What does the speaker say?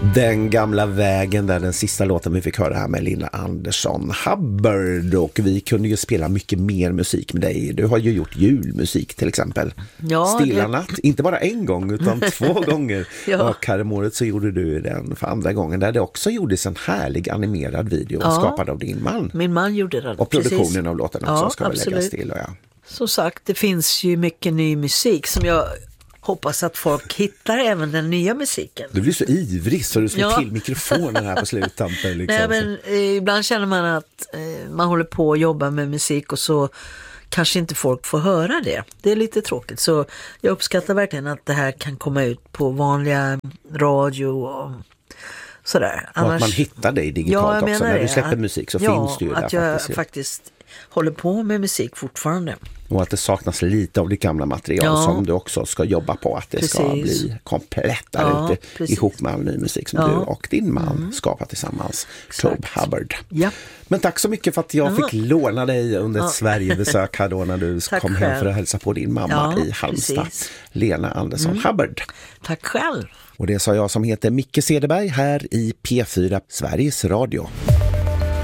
Den gamla vägen, där den sista låten vi fick höra här med Lina Andersson Hubbard, och vi kunde ju spela mycket mer musik med dig. Du har ju gjort julmusik till exempel. Ja, Stilla natt, inte bara en gång utan 2 gånger. Ja. Och häromåret så gjorde du den för andra gången, där det också gjordes en härlig animerad video skapad av din man. Min man gjorde den. Och produktionen precis. av låten också ska väl absolut. läggas till. Ja. Som sagt, det finns ju mycket ny musik som jag hoppas att folk hittar, även den nya musiken. Du blir så ivrig så du slår till mikrofonen här på sluttampen. Liksom. Nej, men ibland känner man att man håller på att jobba med musik och så kanske inte folk får höra det. Det är lite tråkigt. Så jag uppskattar verkligen att det här kan komma ut på vanliga radio och sådär. Och att man hittar dig digitalt också. När du släpper musik så finns du ju där. Att jag faktiskt håller på med musik fortfarande. Och att det saknas lite av det gamla material som du också ska jobba på. Att det ska bli komplett där ute ihop med all ny musik som du och din man skapar tillsammans. Tobe Hubbard. Ja. Men tack så mycket för att jag fick låna dig under ett Sverigebesök här då när du kom hem för att hälsa på din mamma i Halmstad. Lena Andersson Hubbard. Tack själv. Och det sa jag som heter Micke Cederberg här i P4 Sveriges Radio.